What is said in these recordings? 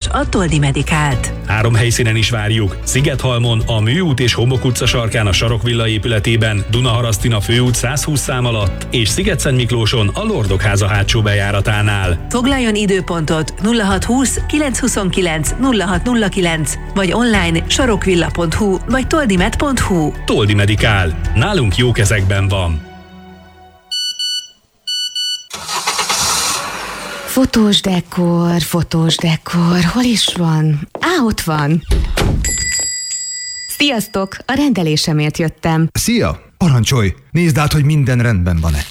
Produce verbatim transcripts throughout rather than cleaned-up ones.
a Toldi Medikált. Három helyszínen is várjuk. Szigethalmon, a Műút és Homok utca sarkán a Sarokvilla épületében, Dunaharasztin a Főút száz húsz szám alatt, és Szigetszentmiklóson a Lordok háza hátsó bejáratánál. Foglaljon időpontot nulla hat húsz kilenc huszonkilenc nulla hat nulla kilenc vagy online sarokvilla pont hu vagy toldimed pont hu. Toldi Medikál. Nálunk jó kezekben van. Fotós dekor, fotós dekor, hol is van? Á, ott van! Sziasztok! A rendelésemért jöttem. Szia! Parancsolj! Nézd át, hogy minden rendben van-e.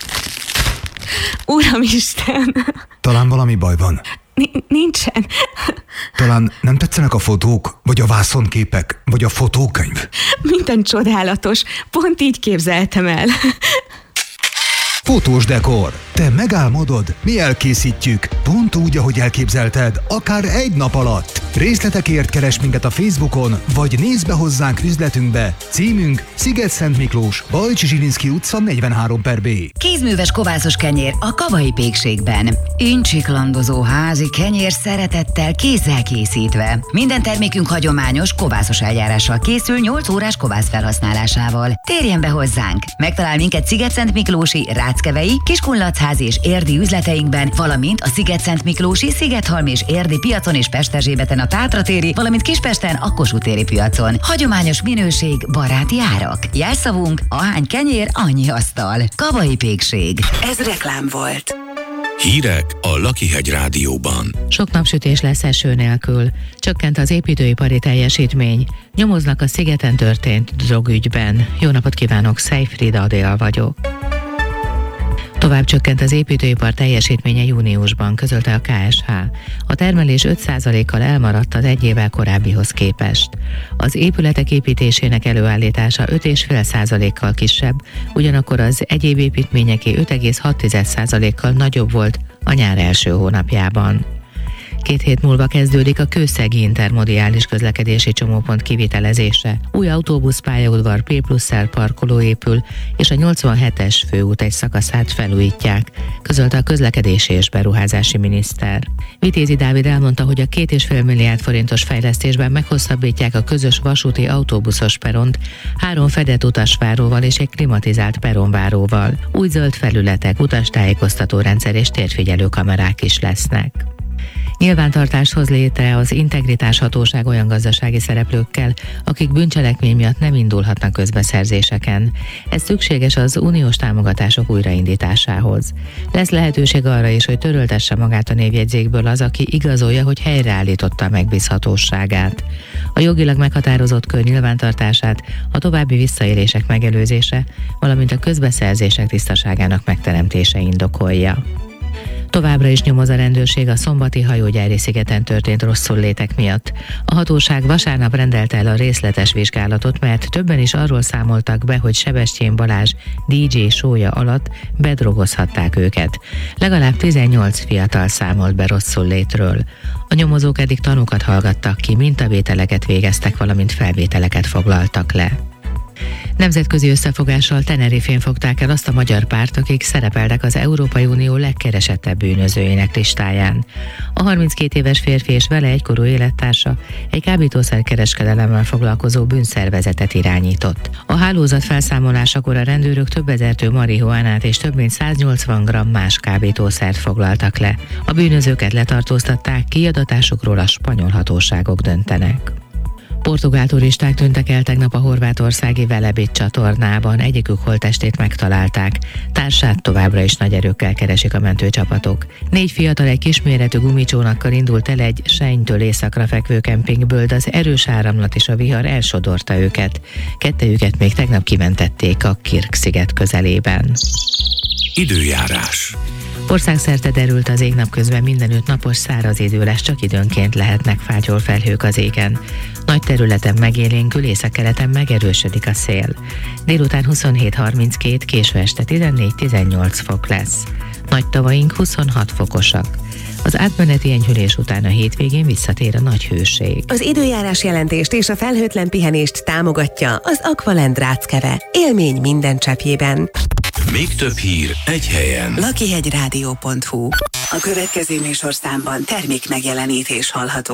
Uramisten! Talán valami baj van. N- nincsen. Talán nem tetszenek a fotók, vagy a vászonképek, vagy a fotókönyv? Minden csodálatos. Pont így képzeltem el. Fotós dekor. Te megálmodod, mi elkészítjük. Pont úgy, ahogy elképzelted, akár egy nap alatt. Részletekért keresd minket a Facebookon, vagy nézd be hozzánk üzletünkbe. Címünk Szigetszentmiklós, Bajcsi Zsilinszky utca negyvenhárom per B. Kézműves kovászos kenyér a Kavai Pékségben. Incsiklandozó házi kenyér szeretettel kézzel készítve. Minden termékünk hagyományos kovászos eljárással készül nyolc órás kovász felhasználásával. Térjen be hozzánk! Megtalál minket Szigetszentmiklósi, Ráckevei, Kiskunlachházi és Érdi üzleteinkben, valamint a Szigetszentmiklósi, Szigethalmi és Érdi piacon és Pesterzsébeten a Tátratéri, valamint Kispesten a Kossuth téri piacon. Hagyományos minőség, baráti árak. Jelszavunk: ahány kenyér, annyi asztal. Kavai Pékség. Ez reklám volt. Hírek a Lakihegy Rádióban. Sok napsütés lesz eső nélkül. Csökkent az építőipari teljesítmény. Nyomoznak a szigeten történt drogügyben. Jó napot kívánok, Szejfried Adél vagyok. Tovább csökkent az építőipar teljesítménye júniusban, közölte a ká es há. A termelés öt százalékkal elmaradt az egy évvel korábbihoz képest. Az épületek építésének előállítása öt egész öt százalékkal kisebb, ugyanakkor az egyéb építményeké öt egész hat százalékkal nagyobb volt a nyár első hónapjában. Két hét múlva kezdődik a kőszegi intermodiális közlekedési csomópont kivitelezése. Új autóbuszpályaudvar P plusz-szel parkoló épül, és a nyolcvanhetes főút egy szakaszát felújítják, közölte a közlekedési és beruházási miniszter. Vitézi Dávid elmondta, hogy a két és fél milliárd forintos fejlesztésben meghosszabbítják a közös vasúti autóbuszos peront három fedett utasváróval és egy klimatizált peronváróval. Új zöld felületek, utastájékoztató rendszer és térfigyelő kamerák is lesznek. Nyilvántartást hoz létre az Integritás Hatóság olyan gazdasági szereplőkkel, akik bűncselekmény miatt nem indulhatnak közbeszerzéseken. Ez szükséges az uniós támogatások újraindításához. Lesz lehetőség arra is, hogy töröltesse magát a névjegyzékből az, aki igazolja, hogy helyreállította a megbízhatóságát. A jogilag meghatározott kör nyilvántartását a további visszaélések megelőzése, valamint a közbeszerzések tisztaságának megteremtése indokolja. Továbbra is nyomoz a rendőrség a szombati hajógyári szigeten történt rosszullétek miatt. A hatóság vasárnap rendelte el a részletes vizsgálatot, mert többen is arról számoltak be, hogy Sebestyén Balázs dé dzsé show-ja alatt bedrogozhatták őket. Legalább tizennyolc fiatal számolt be rosszullétről. A nyomozók eddig tanúkat hallgattak ki, mintavételeket végeztek, valamint felvételeket foglaltak le. Nemzetközi összefogással Tenerifén fogták el azt a magyar párt, akik szerepeltek az Európai Unió legkeresettebb bűnözőjének listáján. A harminckét éves férfi és vele egykorú élettársa egy kábítószerkereskedelemmel foglalkozó bűnszervezetet irányított. A hálózat felszámolásakor a rendőrök több ezertő marihuánát és több mint száznyolcvan gramm más kábítószert foglaltak le. A bűnözőket letartóztatták, kiadatásukról a spanyol hatóságok döntenek. Portugál turisták tűntek el tegnap a horvátországi Velebit csatornában, egyikük holttestét megtalálták. Társát továbbra is nagy erőkkel keresik a mentőcsapatok. Négy fiatal egy kisméretű gumicsónakkal indult el egy Senytől északra fekvő kempingből, de az erős áramlat és a vihar elsodorta őket. Kettejüket még tegnap kimentették a Kirk-sziget közelében. Időjárás. Országszerte derült az ég, napközben mindenütt napos száraz idő lesz, csak időnként lehetnek fátyol felhők az égen. Nagy területen megélénkül, északkeleten megerősödik a szél. Délután huszonhét harminckét, késő este tizennégy-tizennyolc fok lesz. Nagy tavaink huszonhat fokosak. Az átmeneti enyhülés után a hétvégén visszatér a nagy hőség. Az időjárás jelentést és a felhőtlen pihenést támogatja az Aqualend Ráckeve. Élmény minden cseppjében. Még több hír egy helyen. lakihegyrádió pont hu. A következő műsorszámban termék megjelenítés hallható.